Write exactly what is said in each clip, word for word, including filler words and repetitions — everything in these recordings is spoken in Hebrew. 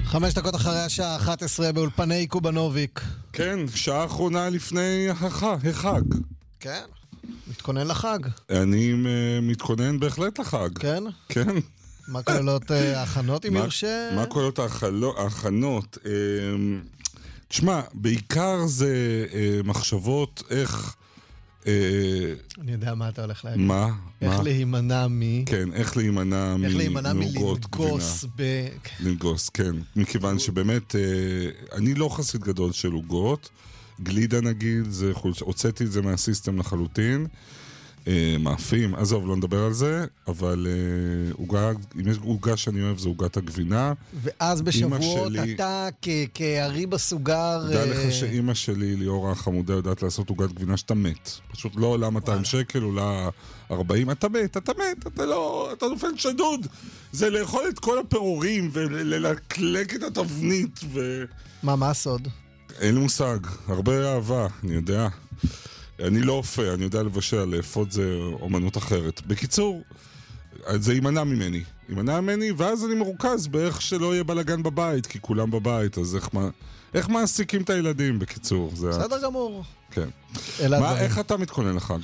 חמש דקות אחרי השעה אחת עשרה באולפני קובנוביק. כן, שעה אחרונה לפני החג. כן, מתכונן לחג. אני מתכונן בהחלט לחג. כן? כן. מה כוללות ההכנות אם יורשה? מה כוללות ההכנות? תשמע, בעיקר זה מחשבות איך... אני יודע מה אתה הולך להגיד. מה? איך להימנע מ... כן, איך להימנע מ... איך להימנע מלנגוס ב... לנגוס, כן. מכיוון שבאמת, אני לא חסיד גדול של עוגות. גלידה נגיד, הוצאתי את זה מהסיסטם לחלוטין. מאפים, עזוב, לא נדבר על זה, אבל אם יש עוגה שאני אוהב, זו עוגת הגבינה. ואז בשבועות אתה כערי בסוגר... דע לך שאמא שלי, ליאורה החמודה, יודעת לעשות עוגת גבינה שאתה מת. פשוט לא עולה מאתיים שקל, עולה ארבעים, אתה מת, אתה מת, אתה לא, אתה נופל שדוד. זה לאכול את כל הפירורים וללקלק את התבנית ו... מה, מה הסוד? אין לי מושג, הרבה אהבה, אני יודע. אני לא אופה, אני יודע לבשל, לאפות זה אומנות אחרת. בקיצור, זה יימנע ממני. יימנע ממני, ואז אני מרוכז באיך שלא יהיה בלגן בבית, כי כולם בבית, אז איך, איך מעסיקים את הילדים, בקיצור. בסדר גמור. כן. מה, איך אתה מתכונן לחג?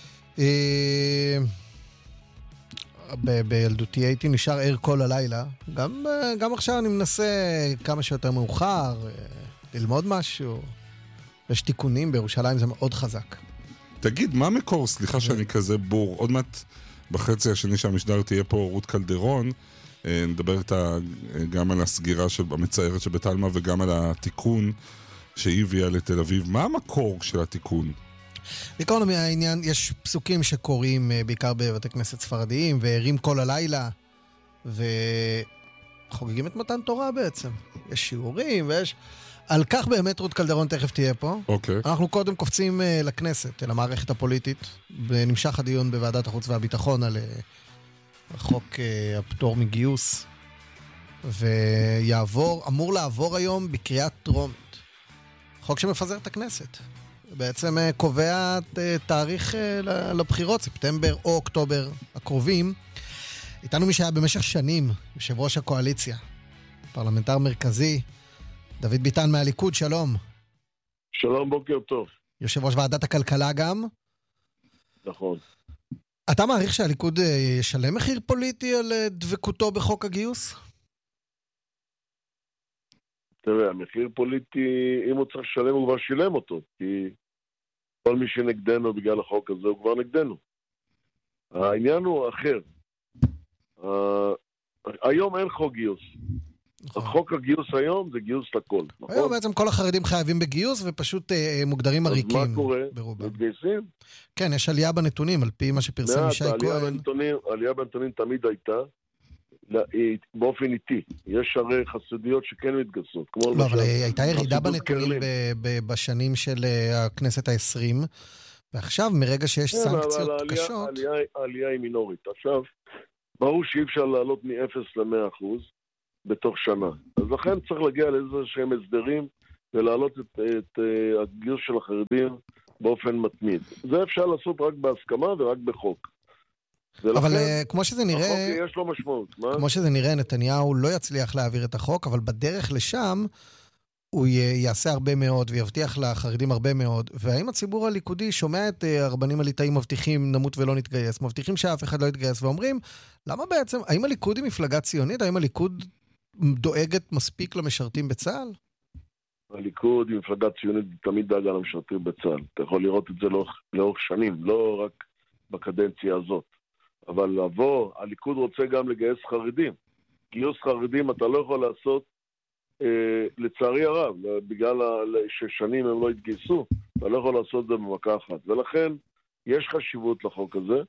בילדותי הייתי נשאר ער כל הלילה. גם, גם עכשיו אני מנסה כמה שיותר מאוחר, ללמוד משהו. יש תיקונים בירושלים, זה מאוד חזק. תגיד, מה מקור, סליחה שאני כזה בור, עוד מעט בחצי השני שהמשדר תהיה פה רות קלדרון, נדבר איתה גם על הסגירה של המצערת של בית אלמה וגם על התיקון שהיא הביאה לתל אביב. מה המקור של התיקון? בעיקרון מהעניין, יש פסוקים שקוראים בעיקר בבתי כנסת ספרדיים, וערים כל הלילה, וחוגגים את מתן תורה בעצם. יש שיעורים ויש... על כך באמת רות קלדרון תכף תהיה פה. אוקיי. אנחנו קודם קופצים uh, לכנסת, אל המערכת הפוליטית, ונמשך הדיון בוועדת החוץ והביטחון על uh, חוק uh, הפטור מגיוס, ויעבור, אמור לעבור היום בקריאה טרומית. חוק שמפזר את הכנסת. בעצם uh, קובע uh, תאריך uh, לבחירות, ספטמבר או אוקטובר הקרובים. איתנו מי שהיה במשך שנים, יושב ראש הקואליציה, פרלמנטר מרכזי, דוד ביטן מהליכוד, שלום. שלום, בוקר טוב. יושב ראש ועדת הכלכלה גם. נכון. אתה מעריך שהליכוד ישלם מחיר פוליטי על דבקותו בחוק הגיוס? תראה, המחיר פוליטי, אם הוא צריך לשלם, הוא כבר שילם אותו, כי כל מי שנגדנו בגלל החוק הזה הוא כבר נגדנו. העניין הוא אחר. היום אין חוק גיוס. החוק הגיוס היום זה גיוס לכל, נכון? היום בעצם כל החרדים חייבים בגיוס ופשוט אה, מוגדרים עריקים. אז מה קורה? מתגייסים? כן, יש עלייה בנתונים על פי מה שפרסם ישי כהן. עלייה בנתונים תמיד הייתה באופן איטי. יש הרי חסידיות שכן מתגייסות. לא, אבל הייתה ירידה בנתונים בשנים של הכנסת העשרים, ועכשיו מרגע שיש סנקציות קשות... העלייה היא מינורית. עכשיו, ברור שאי אפשר לעלות מ-אפס ל-מאה אחוז. בתוך שנה. אז לכן צריך להגיע לאיזה שהם הסדרים ולהעלות את, את uh, הגיוס של החרדים באופן מתמיד. זה אפשר לעשות רק בהסכמה ורק בחוק. אבל uh, כמו שזה נראה... החוק יש לו משמעות. מה? כמו שזה נראה, נתניהו לא יצליח להעביר את החוק, אבל בדרך לשם הוא י- יעשה הרבה מאוד ויבטיח לחרדים הרבה מאוד. והאם הציבור הליכודי שומע את uh, הרבנים הליטאים מבטיחים נמות ולא נתגייס, מבטיחים שאף אחד לא יתגייס, ואומרים, למה בעצם, האם הליכוד היא מפלגה ציונית? האם הליכוד דואגת מספיק למשרתים בצה"ל? הליכוד היא מפלגה ציונית, תמיד דאגה למשרתים בצה"ל. אתה יכול לראות את זה לאורך, לאורך שנים, לא רק בקדנציה הזאת. אבל לבוא, הליכוד רוצה גם לגייס חרדים. גיוס חרדים אתה לא יכול לעשות, אה, לצערי הרב, בגלל ששנים הם לא התגייסו, אתה לא יכול לעשות את זה במכה אחת. ולכן יש חשיבות לחוק הזה,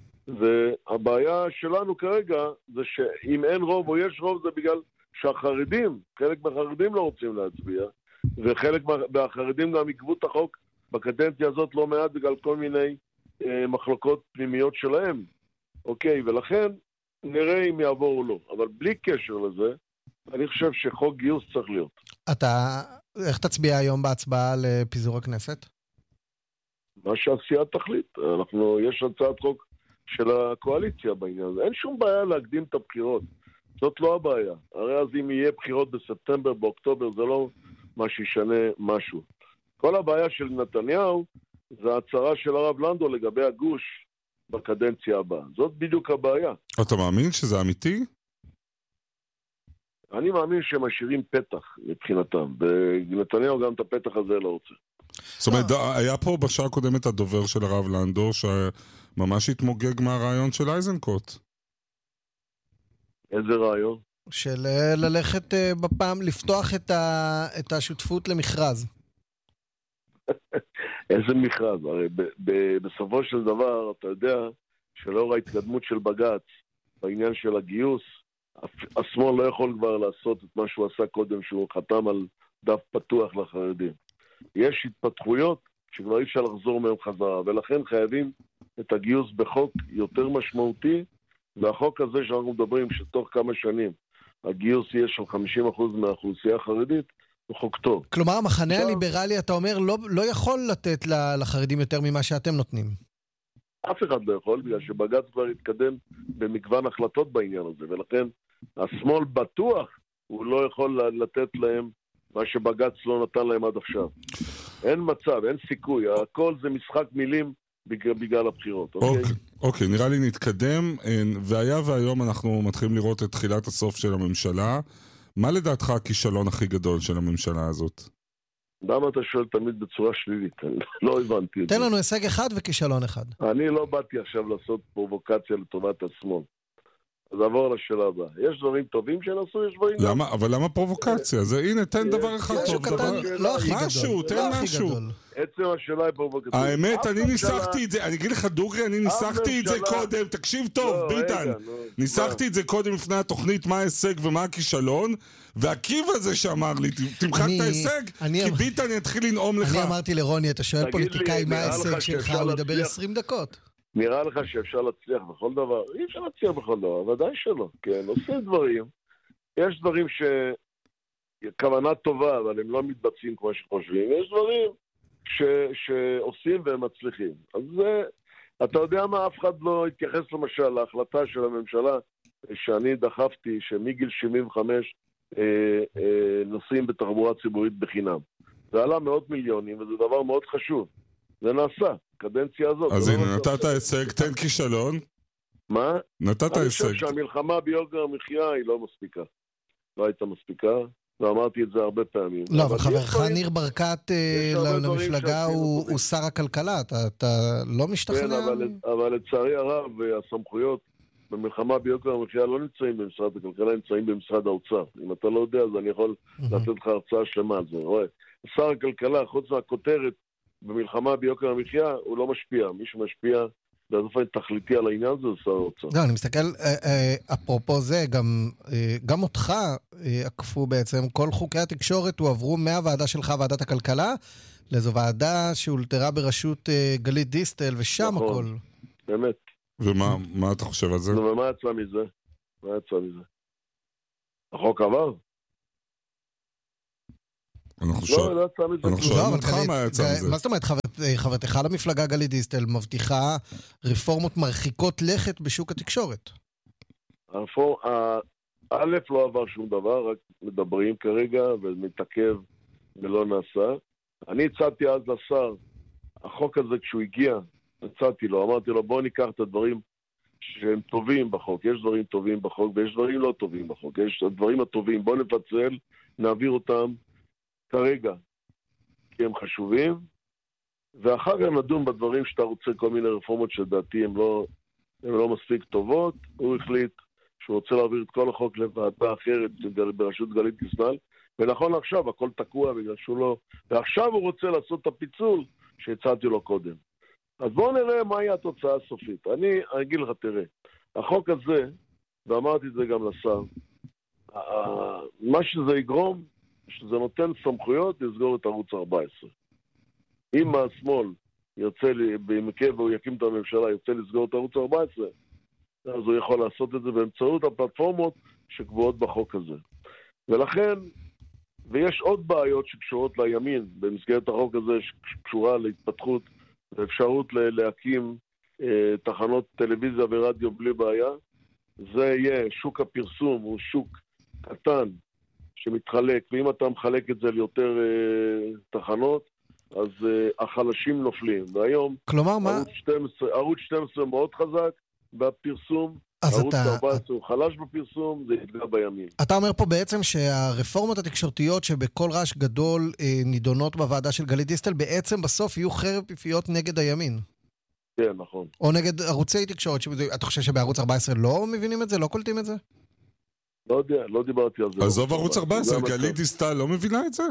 והבעיה שלנו כרגע זה שאם אין רוב או יש רוב זה בגלל שהחרדים, חלק מהחרדים לא רוצים להצביע, וחלק מהחרדים גם עקבו את החוק בקדנציה הזאת לא מעט בגלל כל מיני אה, מחלוקות פנימיות שלהם. אוקיי, ולכן נראה אם יעבור או לא. אבל בלי קשר לזה, אני חושב שחוק גיוס צריך להיות. אתה, איך תצביע היום בהצבעה לפיזור הכנסת? מה שהסיעה תחליט. אנחנו, יש הצעת חוק של הקואליציה בעניין הזה. אין שום בעיה להקדים את הבחירות. זאת לא הבעיה. הרי אז אם יהיה בחירות בספטמבר, באוקטובר, זה לא מה שישנה משהו. כל הבעיה של נתניהו זה ההצהרה של הרב לנדו לגבי הגוש בקדנציה הבאה. זאת בדיוק הבעיה. אתה מאמין שזה אמיתי? אני מאמין שהם משאירים פתח מבחינתם, ונתניהו גם את הפתח הזה לא רוצה. זאת אומרת, היה פה בשעה הקודמת הדובר של הרב לנדו, שממש התמוגג מהרעיון של אייזנקוט. איזה רעיון? של ללכת בפעם, לפתוח את, ה, את השותפות למכרז. איזה מכרז? הרי ב, ב, בסופו של דבר, אתה יודע שלאור ההתקדמות של בג"ץ בעניין של הגיוס, השמאל לא יכול כבר לעשות את מה שהוא עשה קודם, שהוא חתם על דף פתוח לחרדים. יש התפתחויות שכבר אי אפשר לחזור מהם חזרה, ולכן חייבים את הגיוס בחוק יותר משמעותי, והחוק הזה שאנחנו מדברים שתוך כמה שנים הגיוס יהיה של חמישים אחוז מהאוכלוסייה החרדית, הוא חוק טוב. כלומר, המחנה עכשיו, הליברלי, אתה אומר, לא, לא יכול לתת לחרדים יותר ממה שאתם נותנים. אף אחד לא יכול, בגלל שבג"ץ כבר התקדם במגוון החלטות בעניין הזה, ולכן השמאל בטוח הוא לא יכול לתת להם מה שבג"ץ לא נתן להם עד עכשיו. אין מצב, אין סיכוי, הכל זה משחק מילים בגלל, בגלל הבחירות. אוקיי? אוקיי, אוקיי, נראה לי נתקדם, והיה והיום אנחנו מתחילים לראות את תחילת הסוף של הממשלה. מה לדעתך הכישלון הכי גדול של הממשלה הזאת? למה אתה שואל תמיד בצורה שלילית? אני לא הבנתי את זה. תן לנו הישג אחד וכישלון אחד. אני לא באתי עכשיו לעשות פרובוקציה לטובת השמאל. אז עבור לשאלה הבאה. יש דברים טובים שנעשו, יש דברים... למה? אבל למה פרובוקציה? זה, הנה, תן דבר אחד טוב. משהו קטן, לא הכי גדול. משהו, תן משהו. עצם השאלה היא פרובוקציה. האמת, אני ניסחתי את זה, אני אגיד לך דוגרי, אני ניסחתי את זה קודם, תקשיב טוב, ביטן. ניסחתי את זה קודם לפני התוכנית, מה ההישג ומה הכישלון, והקיב הזה שאמר לי, תמחק את ההישג, כי ביטן יתחיל לנאום לך. אני אמרתי לרוני, אתה שואל פוליטיקאי מה ההישג שלך, הוא ידבר עשרים דקות. נראה לך שאפשר להצליח בכל דבר? אי אפשר להצליח בכל דבר, ודאי שלא. כן, עושים דברים. יש דברים שכוונה טובה, אבל הם לא מתבצעים כמו שחושבים. יש דברים ש... שעושים והם מצליחים. אז זה, אתה יודע מה, אף אחד לא התייחס למשל להחלטה של הממשלה שאני דחפתי, שמגיל שבעים וחמש אה, אה, נוסעים בתחבורה ציבורית בחינם. זה עלה מאות מיליונים, וזה דבר מאוד חשוב. זה נעשה, קדנציה הזאת. אז הנה, נתת הישג, תן כישלון. מה? נתת הישג. אני חושב שהמלחמה ביוקר המחיה היא לא מספיקה. לא הייתה מספיקה, ואמרתי את זה הרבה פעמים. לא, אבל חברך ניר ברקת למפלגה הוא שר הכלכלה, אתה לא משתכנע? כן, אבל לצערי הרב, הסמכויות במלחמה ביוקר המחיה לא נמצאים במשרד הכלכלה, נמצאים במשרד האוצר. אם אתה לא יודע, אז אני יכול לתת לך הרצאה שלמה על זה. רואה, שר הכלכלה, חוץ מהכותרת, במלחמה ביוקר המחיה, הוא לא משפיע. מי שמשפיע באופן תכליתי על העניין הזה, זה שר האוצר. לא, אני מסתכל, אפרופו זה, גם אותך עקפו בעצם, כל חוקי התקשורת הועברו מהוועדה שלך, ועדת הכלכלה, לאיזו ועדה שהולתרה בראשות גלית דיסטל, ושם הכל. באמת. ומה אתה חושב על זה? ומה יצא מזה? מה יצא מזה? החוק עבר? אנחנו שואלים אותך מה יצא מזה. מה זאת אומרת, חברתך למפלגה גלית דיסטל מבטיחה רפורמות מרחיקות לכת בשוק התקשורת. א' לא עבר שום דבר, רק מדברים כרגע ומתעכב ולא נעשה. אני הצעתי אז לשר, החוק הזה כשהוא הגיע, הצעתי לו, אמרתי לו בוא ניקח את הדברים שהם טובים בחוק, יש דברים טובים בחוק ויש דברים לא טובים בחוק, יש הדברים הטובים, בוא נפצל, נעביר אותם כרגע, כי הם חשובים, ואחר כך נדון בדברים שאתה רוצה, כל מיני רפורמות שדעתי הן לא, הן לא מספיק טובות. הוא החליט שהוא רוצה להעביר את כל החוק לוועדה אחרת בראשות גלית דיסטל, ונכון עכשיו הכל תקוע בגלל שהוא לא, ועכשיו הוא רוצה לעשות את הפיצול שהצעתי לו קודם. אז בואו נראה מהי התוצאה הסופית. אני אגיד לך, תראה, החוק הזה, ואמרתי את זה גם לשר, מה שזה יגרום, שזה נותן סמכויות לסגור את ערוץ ארבע עשרה. אם השמאל ירצה, במקרה והוא יקים את הממשלה, ירצה לסגור את ערוץ ארבע עשרה, אז הוא יכול לעשות את זה באמצעות הפלטפורמות שקבועות בחוק הזה. ולכן, ויש עוד בעיות שקשורות לימין, במסגרת החוק הזה שקשורה להתפתחות ואפשרות להקים אה, תחנות טלוויזיה ורדיו בלי בעיה, זה יהיה שוק הפרסום, הוא שוק קטן שמתחלק, ואם אתה מחלק את זה ליותר אה, תחנות, אז אה, החלשים נופלים. והיום כלומר, מה? ערוץ שתים עשרה, ערוץ שתים עשרה מאוד חזק בפרסום, ערוץ אתה... ארבע עשרה הוא חלש בפרסום, זה יפגע בימין. אתה אומר פה בעצם שהרפורמות התקשורתיות שבכל רעש גדול אה, נידונות בוועדה של גלית דיסטל, בעצם בסוף יהיו חרב פיפיות נגד הימין. כן, נכון. או נגד ערוצי תקשורת. אתה חושב שבערוץ ארבע עשרה לא מבינים את זה? לא קולטים את זה? לא יודע, לא דיברתי על זה. עזוב ערוץ ארבע עשרה, גלית דיסטל לא מבינה את זה?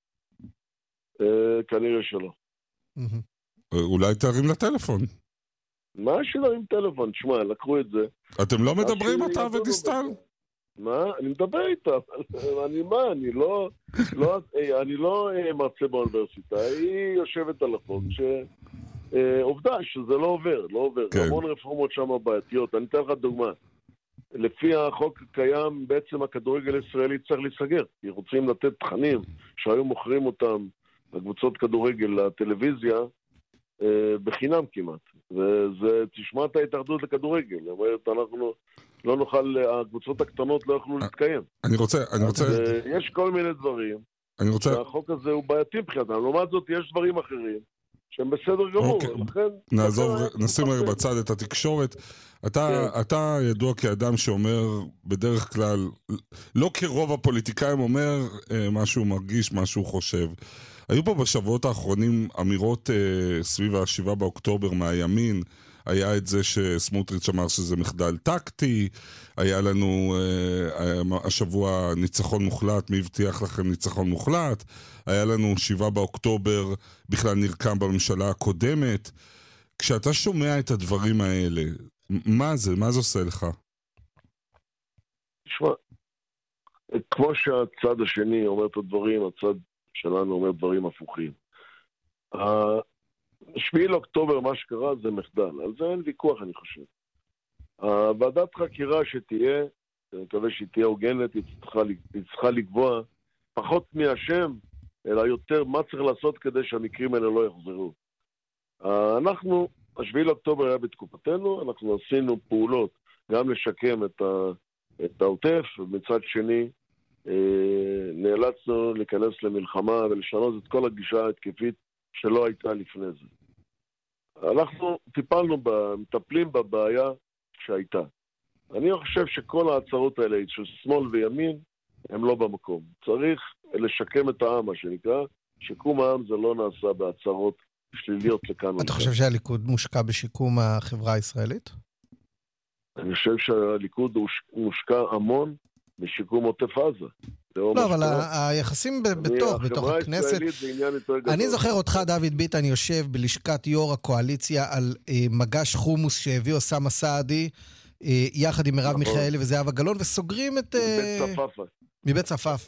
כנראה שלא. אולי תרים לטלפון. מה שנרים טלפון? תשמע, לקחו את זה. אתם לא מדברים אותה ודיסטל? מה? אני מדבר איתה. אני מה? אני לא אני לא מרצה באוניברסיטה. היא יושבת על החוק שעובדה שזה לא עובר, לא עובר. המון רפורמות שם בעייתיות. אני אתן לך דוגמה. לפי החוק הקיים, בעצם הכדורגל הישראלי צריך להיסגר. כי רוצים לתת תכנים שהיו מוכרים אותם לקבוצות כדורגל לטלוויזיה בחינם כמעט. וזה, תשמע את ההתאחדות לכדורגל. זאת אומרת, אנחנו לא נוכל, הקבוצות הקטנות לא יכולו להתקיים. אני רוצה, אני רוצה... יש כל מיני דברים. אני רוצה... שהחוק הזה הוא בעייתי מבחינתם. לעומת זאת, יש דברים אחרים שהם בסדר גמור. לכן... נעזוב, נשים רגע בצד את התקשורת. אתה, אתה ידוע כאדם שאומר בדרך כלל, לא כרוב הפוליטיקאים אומר מה שהוא מרגיש, מה שהוא חושב. היו פה בשבועות האחרונים אמירות אה, סביב השבעה באוקטובר מהימין. היה את זה שסמוטריץ' אמר שזה מחדל טקטי, היה לנו אה, השבוע ניצחון מוחלט, מי הבטיח לכם ניצחון מוחלט, היה לנו שבעה באוקטובר בכלל נרקם בממשלה הקודמת. כשאתה שומע את הדברים האלה, מה זה? מה זה עושה לך? תשמע, כמו שהצד השני אומר את הדברים, הצד שלנו אומר דברים הפוכים. השביעי לאוקטובר, מה שקרה זה מחדל. על זה אין ויכוח, אני חושב. הוועדת חקירה שתהיה, אני מקווה שהיא תהיה הוגנת, היא צריכה, היא צריכה לקבוע פחות מהשם, אלא יותר מה צריך לעשות כדי שהמקרים האלה לא יחזרו. אנחנו, השביעי לאוקטובר היה בתקופתנו, אנחנו עשינו פעולות גם לשקם את, ה, את העוטף, ומצד שני, נאלצנו להיכנס למלחמה ולשנות את כל הגישה ההתקפית שלא הייתה לפני זה. אנחנו טיפלנו, מטפלים בבעיה שהייתה. אני חושב שכל ההצהרות האלה של שמאל וימין הם לא במקום. צריך לשקם את העם, מה שנקרא. שיקום העם זה לא נעשה בהצהרות שליליות לכאן. אתה חושב שהליכוד מושקע בשיקום החברה הישראלית? אני חושב שהליכוד מושקע המון בשיקום עוטף עזה. לא, אבל היחסים בתוך, בתוך הכנסת... אני זוכר אותך, דוד ביטן, יושב בלשכת יו"ר הקואליציה על מגש חומוס שהביא אוסאמה סעדי, יחד עם מרב מיכאלי וזהבה גלאון, וסוגרים את... מבית צפאפא. מבית צפאפא.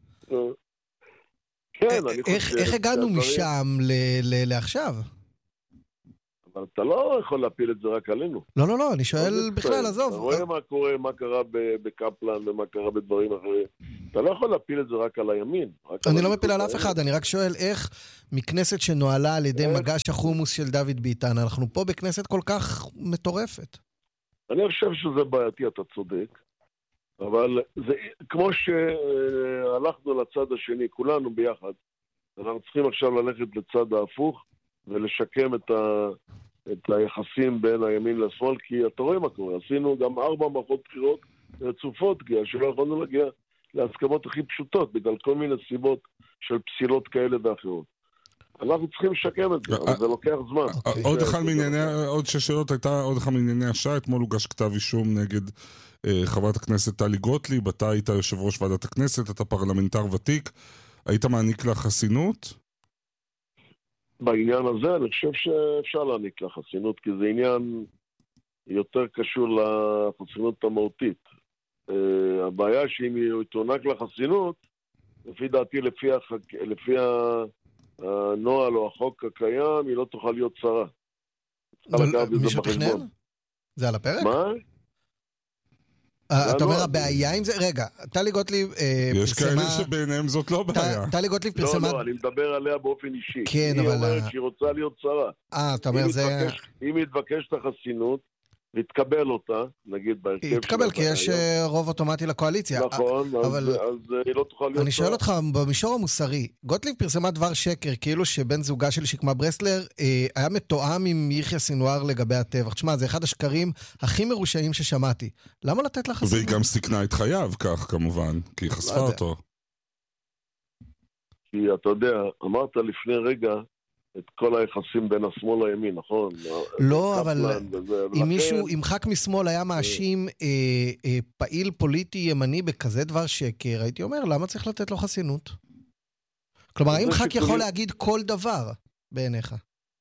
כן, אני חושב... איך הגענו משם לעכשיו? אבל אתה לא יכול להפיל את זה רק עלינו. לא, לא, לא, אני שואל בכלל, עזוב. אתה רואה מה קורה, מה קרה בקפלן ומה קרה בדברים אחרים. אתה לא יכול להפיל את זה רק על הימין. אני לא מפיל על אף אחד, אני רק שואל איך מכנסת שנועלה על ידי מגש החומוס של דוד ביטן, אנחנו פה בכנסת כל כך מטורפת. אני חושב שזה בעייתי, אתה צודק. אבל זה כמו שהלכנו לצד השני, כולנו ביחד, אנחנו צריכים עכשיו ללכת לצד ההפוך, ולשקם את, ה, את היחסים בין הימין לשמאל, כי אתה רואה מה קורה, עשינו גם ארבע מערכות בחירות רצופות, כי שלא יכולנו להגיע להסכמות הכי פשוטות, בגלל כל מיני סיבות של פסילות כאלה ואחרות. אנחנו צריכים לשקם את זה, אבל זה לוקח זמן. עוד אחד מענייני, עוד ששאלות הייתה עוד אחד מענייני השעה, אתמול הוגש כתב אישום נגד חברת הכנסת טלי גוטליב, אתה היית יושב ראש ועדת הכנסת, אתה פרלמנטר ותיק, היית מעניק לה חסינות? בעניין הזה אני חושב שאפשר להעניק לה חסינות, כי זה עניין יותר קשור לחסינות המהותית. הבעיה שאם היא תוענק לה חסינות, לפי דעתי, לפי, החק... לפי הנוהל או החוק הקיים, היא לא תוכל להיות שרה. מישהו תכנן? זה על הפרק? מה? אתה אומר הבעיה עם זה? רגע, טלי גוטליב פרסמה... יש כאלה שבעיניהם זאת לא בעיה. טלי גוטליב פרסמה... לא, לא, אני מדבר עליה באופן אישי. כן, אבל... היא אומרת שהיא רוצה להיות שרה. אה, אתה אומר זה... אם היא תבקש את החסינות, והתקבל אותה, נגיד בהרכב שלה. התקבל, כי יש אה, רוב אוטומטי לקואליציה. נכון, אבל- אז אז, אה, היא לא תוכל להיות... אני שואל שרה. אותך, במישור המוסרי, גוטליב פרסמה דבר שקר, כאילו שבן זוגה של שקמה ברסלר אה, היה מתואם עם יחיא סינואר לגבי הטבח. תשמע, זה אחד השקרים הכי מרושעים ששמעתי. למה לתת לך והיא חסינות? גם סיכנה את חייו כך, כמובן, כי היא חשפה לא יודע. אותו. כי אתה יודע, אמרת לפני רגע את כל היחסים בין השמאל לימין, נכון? לא, אבל קפלן וזה, אם ולכן- מישהו, אם ח"כ משמאל היה מאשים אה, אה, פעיל פוליטי ימני בכזה דבר שקר, הייתי אומר, למה צריך לתת לו חסינות? כלומר, זה האם ח"כ שיקולים- יכול להגיד כל דבר בעיניך?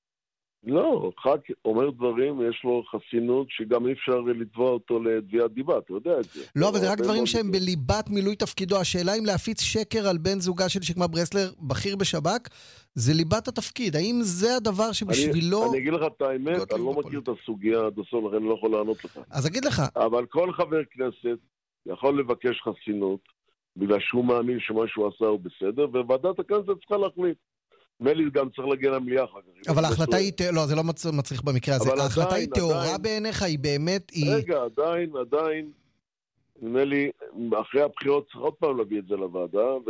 לא, ח"כ אומר דברים, יש לו חסינות שגם אי אפשר לתבוע אותו לתביעת דיבה, אתה יודע את זה. לא, אבל זה רק הרבה דברים מאוד שהם מקרים. בליבת מילוי תפקידו. השאלה אם להפיץ שקר על בן זוגה של שקמה ברסלר, בכיר בשב"כ, זה ליבת התפקיד. האם זה הדבר שבשבילו... אני, אני אגיד לך את האמת, גוטליב אני לא מכיר בפוליטיקה. את הסוגיה עד הסוף, לכן אני לא יכול לענות לך. אז אגיד לך, אבל כל חבר כנסת יכול לבקש חסינות, בגלל שהוא מאמין שמה שהוא עשה הוא בסדר, וועדת הכנסת צריכה להחליט. מלי גם צריך להגיע למליאה אחר כך. אבל ההחלטה היא... לא, זה לא מצ- מצריך במקרה הזה. אבל ההחלטה עדיין, היא טהורה עדיין. בעיניך, היא באמת... היא... רגע, עדיין, עדיין, נדמה לי, אחרי הבחירות צריך עוד פעם להביא את זה לוועדה, ו...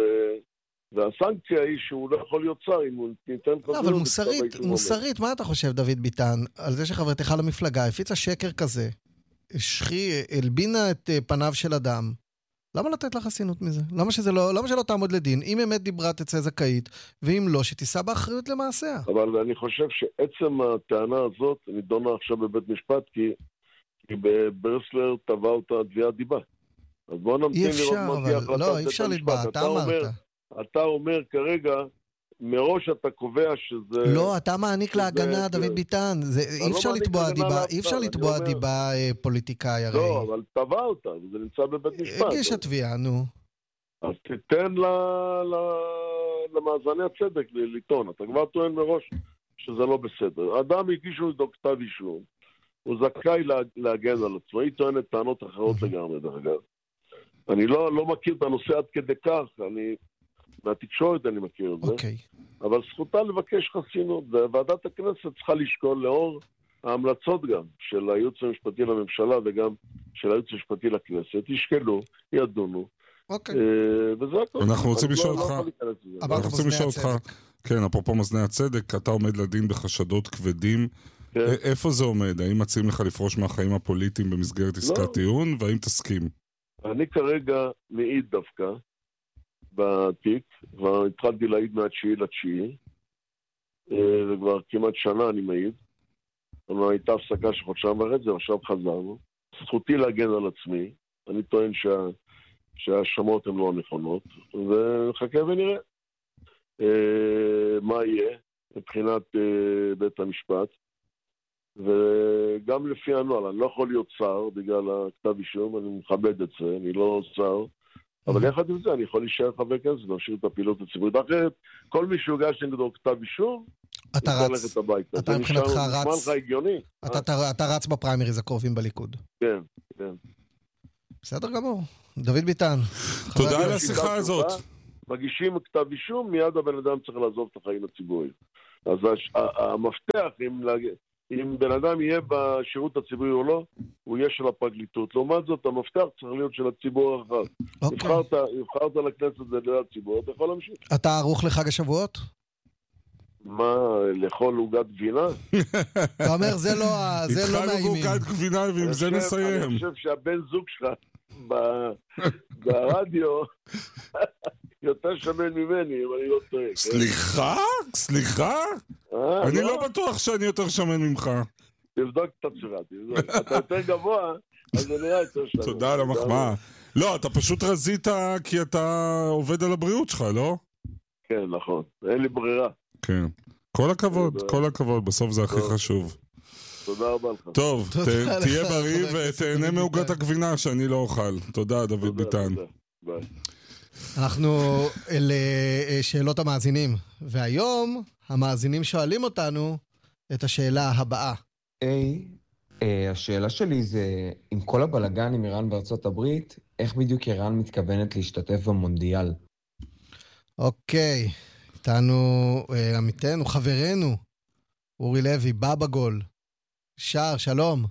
והסנקציה היא שהוא לא יכול להיות שר אם הוא ניתן לא, חסינות. אבל בכתב מוסרית, האישום אומר. מוסרית, מה אתה חושב, דוד ביטן, על זה שחברתך למפלגה הפיצה שקר כזה, השחי, הלבינה את אה, פניו של אדם? למה לתת לה חסינות מזה? למה שזה לא, למה שלא תעמוד לדין? אם אמת דיברה תצא זכאית, ואם לא, שתישא באחריות למעשיה. אבל אני חושב שעצם הטענה הזאת נידונה עכשיו בבית משפט, כי, כי ברסלר תבע אותה תביעת דיבה. אז בואו אי נמתין לראות אפשר, מה תהיה אבל החלטת לא, אי בית אפשר המשפט. לתבוע, אתה אומר- אמרת. אתה אומר כרגע, מראש אתה קובע שזה... לא, אתה מעניק להגנה, זה- דוד ביטן. זה- אי לא אפשר מעניק לתבוע הגנה דיבה, לאף אי אפשר אחד, לתבוע אני אומר- דיבה אה, פוליטיקאי הרי. לא, אבל תבע אותה, וזה נמצא בבית משפט. הגישה תביעה, נו. אז תיתן ל- ל- למאזני הצדק ל- לטעון. אתה כבר טוען מראש שזה לא בסדר. אדם הגישו נגדו כתב אישום, הוא זכאי לה- להגן על עצמו. היא טוענת טענות אחרות לגמרי, דרך אגב. אני לא, לא מכיר את הנושא עד כדי כך, אני... מהתקשורת אני מכיר את זה, אוקיי. אבל זכותה לבקש חסינות, וועדת הכנסת צריכה לשקול לאור ההמלצות גם של הייעוץ המשפטי לממשלה וגם של הייעוץ המשפטי לכנסת, ישקלו, ידונו, אוקיי. אה, וזה הכל. אנחנו רוצים אני לא- לשאול לא אותך- יכול להיכנס לזה. אמרת אנחנו רוצים מאזני לשאול אותך, הצדק. כן, אפרופו מאזני הצדק, אתה עומד לדין בחשדות כבדים. כן. א- איפה זה עומד? האם מציעים לך לפרוש מהחיים הפוליטיים במסגרת עסקת לא. טיעון, והאם תסכים? אני כרגע מעיד דווקא בתיק, כבר התחלתי להעיד מהתשיעי לתשיעי, אה, וכבר כמעט שנה אני מעיד. אבל הייתה הפסקה של חודשיים וחצי, ועכשיו חזרנו. זכותי להגן על עצמי, אני טוען שה... שההאשמות הן לא נכונות, ונחכה ונראה אה, מה יהיה מבחינת אה, בית המשפט. וגם לפי הנוהל, אני לא יכול להיות שר בגלל הכתב אישום, אני מכבד את זה, אני לא שר, אבל יחד עם זה אני יכול להישאר חבר כנסת, להמשיך את הפעילות הציבורית. אחרת, כל מי שהוגש נגדו כתב אישום, אתה הוא יכול רץ. ללכת הביתה. אתה זה מבחינתך נשמע- רץ. נשמע לך הגיוני? אתה- אתה אתה רץ בפריימריז הקרובים בליכוד. כן, כן. בסדר גמור. דוד ביטן. חבר תודה הכנסת- על השיחה הזאת. מגישים כתב אישום, מיד הבן אדם צריך לעזוב את החיים הציבוריים. אז הש- ה- המפתח, אם, להג- אם בן אדם יהיה בשירות הציבורי או לא, הוא יהיה של הפרקליטות. לעומת זאת, המפתח צריך להיות של הציבור הרחב. אוקיי. נבחרת, נבחרת לכנסת ולדעת הציבור, אתה יכול להמשיך. אתה ערוך לחג השבועות? מה, לאכול עוגת גבינה? אתה אומר, זה לא ה- זה לא התחלנו מאיימים. בעוגת גבינה, ועם אני זה חושב- נסיים. אני חושב שהבן זוג שלך ב- ברדיו יותר שמן ממני, אם אני לא טועה. כן? סליחה? סליחה? אה, אני לא בטוח שאני יותר שמן ממך. תבדוק את עצמך, תבדוק. אתה יותר גבוה, אז זה נראה יותר שמן. תודה על המחמאה. לא, אתה פשוט רזית כי אתה עובד על הבריאות שלך, לא? כן, נכון. אין לי ברירה. כן. כל הכבוד, תודה. כל הכבוד, בסוף זה הכי טוב. חשוב. תודה רבה לך. טוב, תודה ת- לך, תהיה חבר בריא הכנסת ותהנה דוד מעוגת ביטן. הגבינה שאני לא אוכל. תודה, דוד תודה, ביטן. תודה. ביי. אנחנו לשאלות המאזינים, והיום המאזינים שואלים אותנו את השאלה הבאה. היי, אה, השאלה שלי זה, עם כל הבלגן עם איראן בארצות הברית, איך בדיוק איראן מתכוונת להשתתף במונדיאל? אוקיי, איתנו אה, עמיתנו, חברנו, אורי לוי, בבא גול. שר, שלום.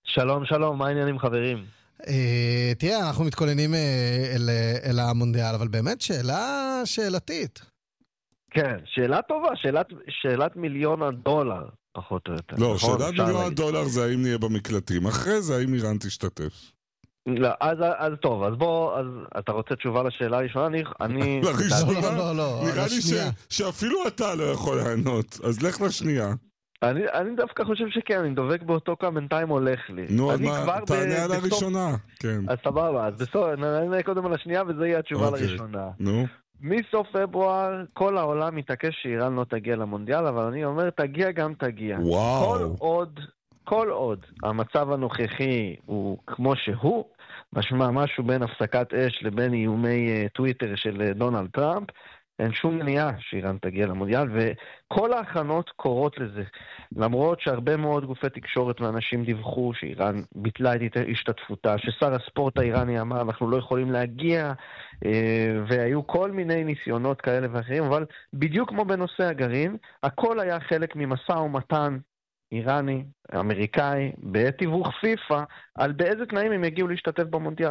שלום, שלום, מה העניינים חברים? אה, תראה, אנחנו מתכוננים אה, אל, אל המונדיאל, אבל באמת שאלה שאלתית. כן, שאלה טובה, שאלת, שאלת מיליון הדולר, פחות או יותר. לא, נכון? שאלת אפשר מיליון להגיד. הדולר זה האם נהיה במקלטים. אחרי זה, האם איראן תשתתף? לא, אז, אז טוב, אז בוא, אז אתה רוצה תשובה לשאלה הראשונה? אני... אני לראשונה? לא, לא, לא, נראה לי ש... לשנייה. שאפילו אתה לא יכול לענות. אז לך לשנייה. אני, אני דווקא חושב שכן, אני דובק באותו כמה בינתיים הולך לי. נו, אז אני מה, כבר תענה על בסוף- הראשונה. כן. אז סבבה, אז בסוף, נענה קודם על השנייה וזה יהיה התשובה אוקיי. לראשונה. נו. מסוף פברואר כל העולם מתעקש שאיראן לא תגיע למונדיאל, אבל אני אומר תגיע גם תגיע. כל וואו. עוד, כל עוד המצב הנוכחי הוא כמו שהוא, משמע משהו בין הפסקת אש לבין איומי אה, טוויטר של אה, דונלד טראמפ, אין שום מניעה שאיראן תגיע למונדיאל, וכל ההכנות קורות לזה. למרות שהרבה מאוד גופי תקשורת ואנשים דיווחו שאיראן ביטלה את השתתפותה, ששר הספורט האיראני אמר אנחנו לא יכולים להגיע, אה, והיו כל מיני ניסיונות כאלה ואחרים, אבל בדיוק כמו בנושא הגרעין, הכל היה חלק ממשא ומתן איראני, אמריקאי, בתיווך פיפה, על באיזה תנאים הם יגיעו להשתתף במונדיאל.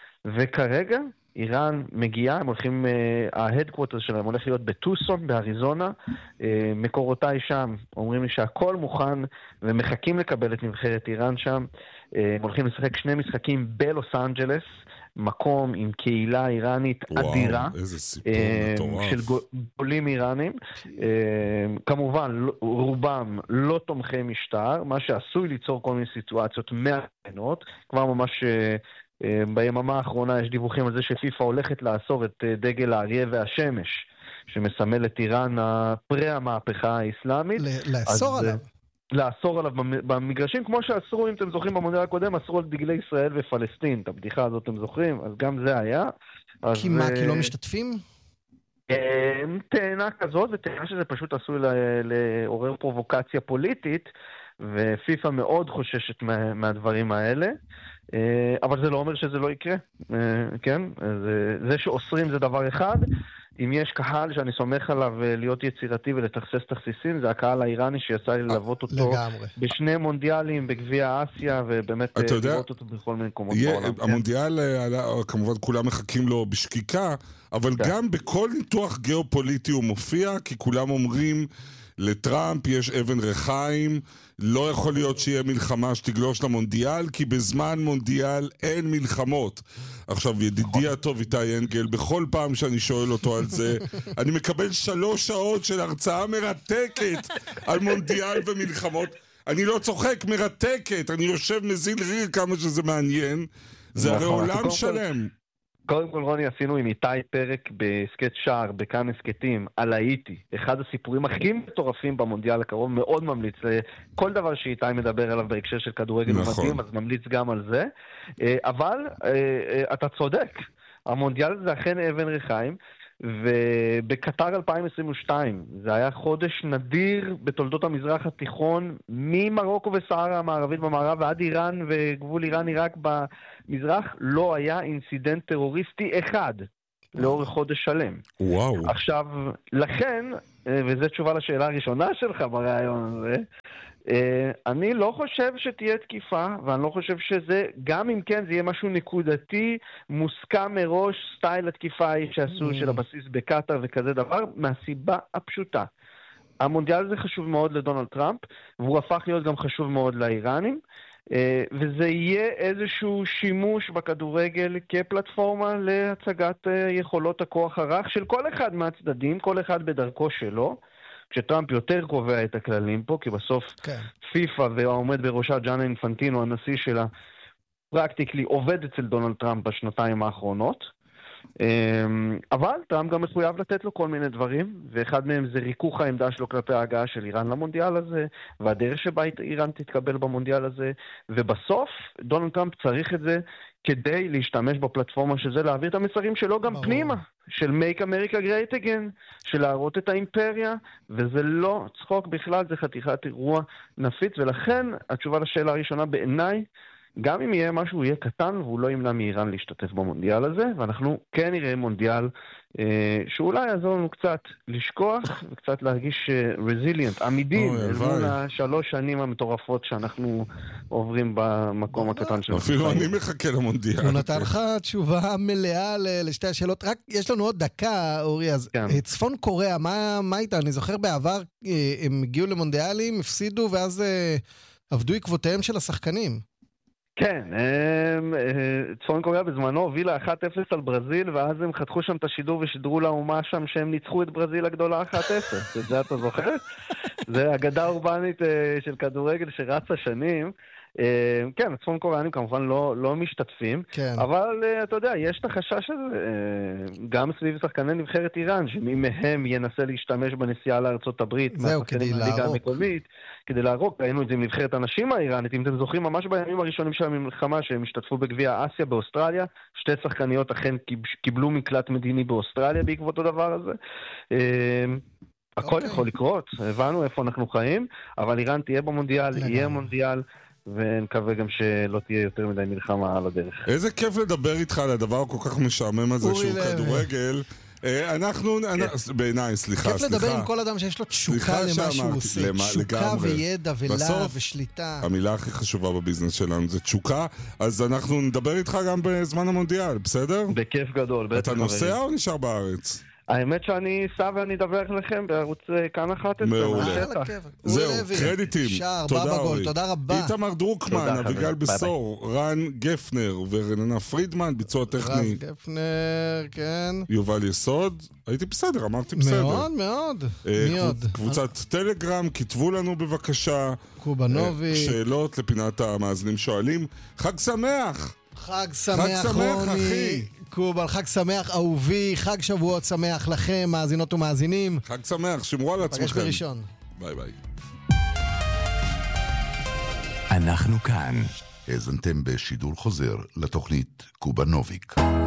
וכרגע איראן מגיעה, הם הולכים, ההדקווטר שלהם הולך להיות בטוסון, באריזונה, אה, מקורותיי שם אומרים לי שהכל מוכן ומחכים לקבל את נבחרת איראן שם, אה, הם הולכים לשחק שני משחקים בלוס אנג'לס, מקום עם קהילה איראנית אדירה. וואו, איזה סיפור אה, מטורף. של גולים איראנים, אה, כמובן לא- רובם לא תומכי משטר, מה שעשוי ליצור כל מיני סיטואציות מעניינות, כבר ממש אה, אה, ביממה האחרונה יש דיווחים על זה שפיפה הולכת לאסור את אה, דגל האריה והשמש, שמסמל את איראן פרה המהפכה האסלאמית. ל- לאסור אז, עליו. לאסור עליו במ- במגרשים, כמו שאסרו, אם אתם זוכרים במונדיאל הקודם, אסרו על דגלי ישראל ופלסטין. את הבדיחה הזאת אתם זוכרים? אז גם זה היה. אז, כי מה, כי לא אה, משתתפים? אה, טענה כזאת, וטענה שזה פשוט עשוי ל- לעורר פרובוקציה פוליטית, ופיפה מאוד חוששת מה- מהדברים האלה. אה, אבל זה לא אומר שזה לא יקרה, אה, כן? זה, זה שאוסרים זה דבר אחד. אם יש קהל שאני סומך עליו אה, להיות יצירתי ולתכסס תכסיסים, זה הקהל האיראני שיצא לי ללוות אותו לגמרי. בשני מונדיאלים, בגביע אסיה, ובאמת אתה אה, יודע, לראות אותו בכל מיני מקומות יהיה- בעולם. כן. המונדיאל, אה, עלה- כמובן כולם מחכים לו בשקיקה, אבל כן. גם בכל ניתוח גיאופוליטי הוא מופיע, כי כולם אומרים לטראמפ יש אבן רחיים, לא יכול להיות שיהיה מלחמה שתגלוש למונדיאל, כי בזמן מונדיאל אין מלחמות. עכשיו, ידידי הטוב איתי אנגל, בכל פעם שאני שואל אותו על זה, אני מקבל שלוש שעות של הרצאה מרתקת על מונדיאל ומלחמות. אני לא צוחק, מרתקת, אני יושב מזיל ריר כמה שזה מעניין. זה הרי נכון, עולם קודם כל- שלם. קודם כל, רוני, עשינו עם איתי פרק בסקט שער, בכאן הסקטים, על האיטי. אחד הסיפורים הכי מטורפים במונדיאל הקרוב, מאוד ממליץ. כל דבר שאיתי מדבר עליו בהקשר של כדורגל נכון. ומדהים, אז ממליץ גם על זה. אה, אבל אה, אה, אתה צודק, המונדיאל זה אכן אבן רחיים, ובקטר אלפיים עשרים ושתיים, זה היה חודש נדיר בתולדות המזרח התיכון, ממרוקו וסהרה המערבית במערב ועד איראן וגבול איראן-עיראק במזרח, לא היה אינסידנט טרוריסטי אחד לאורך חודש שלם. וואו. עכשיו, לכן, אה, וזו תשובה לשאלה הראשונה שלך ברעיון הזה, אה, אני לא חושב שתהיה תקיפה, ואני לא חושב שזה, גם אם כן זה יהיה משהו נקודתי, מוסכם מראש, סטייל התקיפה ההיא שעשו של הבסיס בקטר וכזה דבר, מהסיבה הפשוטה. המונדיאל זה חשוב מאוד לדונלד טראמפ, והוא הפך להיות גם חשוב מאוד לאיראנים, אה, וזה יהיה איזשהו שימוש בכדורגל כפלטפורמה להצגת אה, יכולות הכוח הרך של כל אחד מהצדדים, כל אחד בדרכו שלו, כשטראמפ יותר קובע את הכללים פה, כי בסוף כן. פיפה והעומד בראשה ג'אני אינפנטינו, הנשיא שלה, פרקטיקלי עובד אצל דונלד טראמפ בשנתיים האחרונות. אבל טראמפ גם מחויב לתת לו כל מיני דברים, ואחד מהם זה ריכוך העמדה שלו כלפי ההגעה של איראן למונדיאל הזה, והדרך שבה איראן תתקבל במונדיאל הזה, ובסוף דונלד טראמפ צריך את זה כדי להשתמש בפלטפורמה שזה, להעביר את המסרים שלו גם ברור. פנימה, של Make America Great Again, של להראות את האימפריה, וזה לא צחוק בכלל, זה חתיכת אירוע נפיץ, ולכן התשובה לשאלה הראשונה בעיניי גם אם יהיה משהו, יהיה קטן, והוא לא ימנע מאיראן להשתתף במונדיאל הזה, ואנחנו כן נראה מונדיאל אה, שאולי יעזור לנו קצת לשכוח, וקצת להרגיש רזיליאנט, עמידים, אל מול השלוש שנים המטורפות שאנחנו עוברים במקום הקטן שלנו. אפילו אני מחכה למונדיאל. הוא נתן לך תשובה מלאה לשתי השאלות. רק יש לנו עוד דקה, אורי, אז צפון קוריאה, מה איתה? אני זוכר בעבר, הם הגיעו למונדיאלים, הפסידו, ואז עבדו עקבותיהם של השחקנים. כן, צפון קוריאה בזמנו הובילה אחת אפס על ברזיל, ואז הם חתכו שם את השידור ושידרו לאומה שם שהם ניצחו את ברזיל הגדולה אחת אפס. את זה אתה זוכר? זה אגדה אורבנית של כדורגל שרצה שנים. כן, הצפון קוריאנים כמובן לא, לא משתתפים, כן. אבל אתה יודע, יש את החשש הזה, גם סביב שחקני נבחרת איראן, שמי מהם ינסה להשתמש בנסיעה לארצות הברית, זהו, כדי להרוג. כדי להרוג, ראינו את זה עם נבחרת הנשים האיראנית, אם אתם זוכרים ממש בימים הראשונים של המלחמה, שהם השתתפו בגביע אסיה באוסטרליה, שתי שחקניות אכן קיבלו מקלט מדיני באוסטרליה בעקבות הדבר הזה. הכל יכול לקרות, הבנו איפה אנחנו חיים, אבל איראן תהיה במונדיאל, יהיה מונדיאל, ונקווה גם שלא תהיה יותר מדי מלחמה על הדרך. איזה כיף לדבר איתך על הדבר כל כך משעמם הזה שהוא כדורגל. אנחנו, בעיניי, סליחה, סליחה. כיף לדבר עם כל אדם שיש לו תשוקה למה שהוא עושה. תשוקה וידע ולהב ושליטה. המילה הכי חשובה בביזנס שלנו זה תשוקה, אז אנחנו נדבר איתך גם בזמן המונדיאל, בסדר? בכיף גדול. אתה נוסע או נשאר בארץ? האמת שאני סע ואני אדבר לכם בערוץ כאן אחת. מעולה. זהו, קרדיטים. תודה אורי. תודה רבה. איתמר דרוקמן, אביגל בסור, רן גפנר ורננה פרידמן, ביצוע טכני. רן גפנר, כן. יובל יסוד. הייתי בסדר, אמרתי בסדר. מאוד מאוד. מי עוד? קבוצת טלגרם, כתבו לנו בבקשה. קובנוביץ'. שאלות לפינת המאזינים שואלים. חג שמח! חג שמח, רוני. קובל, חג שמח אהובי, חג שבועות שמח לכם, מאזינות ומאזינים. חג שמח, שמרו על עצמכם. פגש בראשון. ביי ביי. אנחנו כאן. האזנתם בשידור חוזר לתוכנית קובנוביק.